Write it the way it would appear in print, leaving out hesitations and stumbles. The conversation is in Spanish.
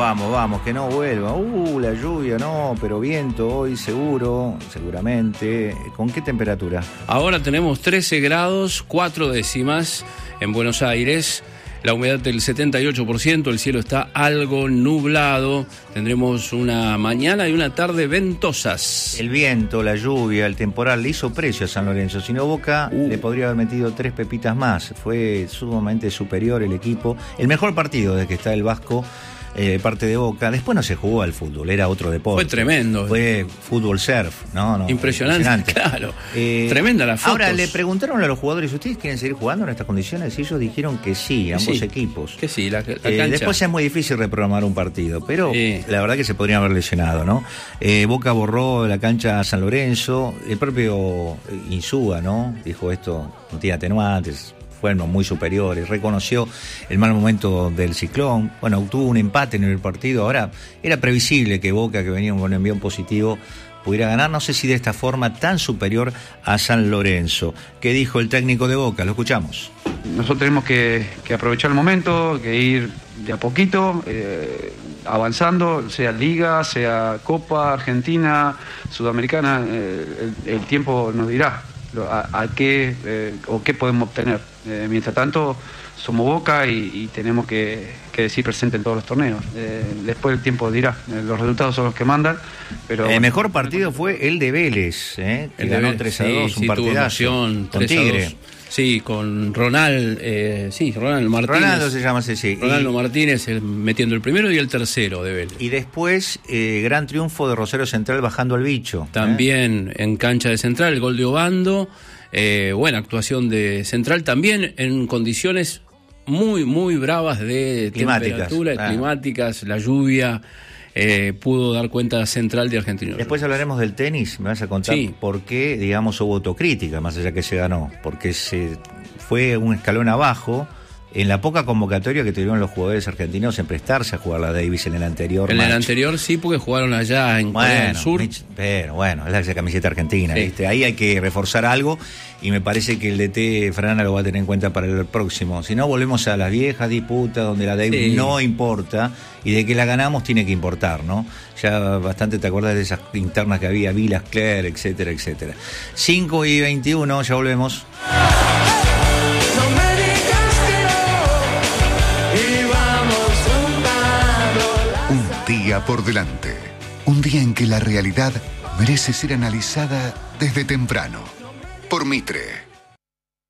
vamos, que no vuelva. La lluvia, no, pero viento hoy seguramente. ¿Con qué temperatura? Ahora tenemos 13 grados, 4 décimas en Buenos Aires. La humedad del 78%, el cielo está algo nublado. Tendremos una mañana y una tarde ventosas. El viento, la lluvia, el temporal le hizo precio a San Lorenzo. Si no, Boca le podría haber metido 3 pepitas más. Fue sumamente superior el equipo. El mejor partido desde que está el Vasco, parte de Boca. Después no se jugó al fútbol, era otro deporte. Fue tremendo. Fue fútbol surf, ¿no? Impresionante. Claro. Tremenda la foto. Ahora, le preguntaron a los jugadores, ¿ustedes quieren seguir jugando en estas condiciones? Y ellos dijeron que sí, ambos equipos. Que sí, la cancha. Después es muy difícil reprogramar un partido, pero la verdad que se podrían haber lesionado, ¿no? Boca borró la cancha a San Lorenzo, el propio Insúa, ¿no? Dijo esto, no tiene atenuantes. Fueron muy superiores, reconoció el mal momento del Ciclón, bueno, obtuvo un empate en el partido. Ahora era previsible que Boca, que venía con un envión positivo, pudiera ganar, no sé si de esta forma tan superior a San Lorenzo. ¿Qué dijo el técnico de Boca? Lo escuchamos. Nosotros tenemos que aprovechar el momento, que ir de a poquito, avanzando, sea Liga, sea Copa, Argentina, Sudamericana, el tiempo nos dirá a qué o qué podemos obtener. Mientras tanto, somos Boca y tenemos que decir presente en todos los torneos. Después el tiempo dirá, los resultados son los que mandan. Pero el mejor partido fue el de Vélez, que ganó 3-2, un partidazo con Tigre. Sí, con Ronaldo Martínez. Ronaldo se llama así, sí. Ronaldo Martínez metiendo el primero y el tercero de Vélez. Y después, gran triunfo de Rosario Central bajando al bicho. También en cancha de Central, el gol de Obando. Buena actuación de Central, también en condiciones muy, muy bravas de temperatura, climáticas, la lluvia. Pudo dar cuenta Central de Argentinos. Después hablaremos del tenis, me vas a contar por qué, digamos, hubo autocrítica, más allá que se ganó, porque se fue un escalón abajo en la poca convocatoria que tuvieron los jugadores argentinos en prestarse a jugar la Davis en el anterior En match. el anterior sí, porque jugaron allá en Corea del Sur. Pero bueno, es la camiseta argentina, ¿viste? Ahí hay que reforzar algo y me parece que el DT Frana lo va a tener en cuenta para el próximo. Si no, volvemos a las viejas disputas donde la Davis no importa y de que la ganamos tiene que importar, ¿no? Ya bastante te acuerdas de esas internas que había, Vilas, Claire, etcétera, etcétera. 5:21, ya volvemos. Día por delante. Un día en que la realidad merece ser analizada desde temprano. Por Mitre.